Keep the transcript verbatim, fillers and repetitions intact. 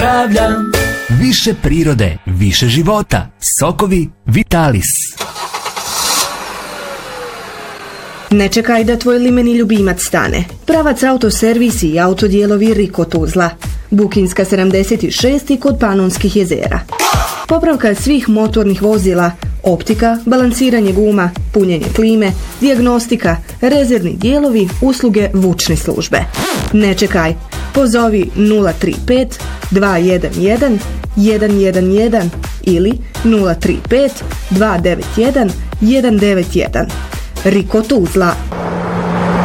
zdravlja. Više prirode, više života. Sokovi Vitalis. Ne čekaj da tvoj limeni ljubimac stane. Pravac autoservisi i autodijelovi Riko Tuzla. Bukinska sedamdeset šest kod Panonskih jezera. Popravka svih motornih vozila, optika, balansiranje guma, punjenje klime, dijagnostika, rezervni dijelovi, usluge vučne službe. Ne čekaj, pozovi nula tri pet dva jedan jedan jedan jedan jedan ili nula tri pet dva devet jedan jedan devet jedan. Riko Tuzla.